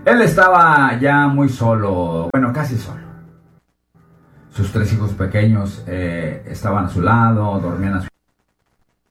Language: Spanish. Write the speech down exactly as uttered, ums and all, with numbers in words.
Él estaba ya muy solo, bueno, casi solo. Sus tres hijos pequeños eh, estaban a su lado, dormían a su